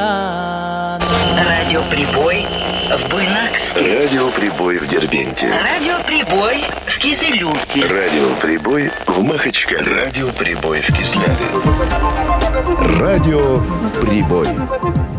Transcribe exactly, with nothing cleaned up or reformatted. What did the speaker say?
Ульяна. Радиоприбой в Буйнакске. Радиоприбой в Дербенте. Радиоприбой в Кизилюрте. Радиоприбой в Махачкале. Радиоприбой в Кизляве. Радиоприбой.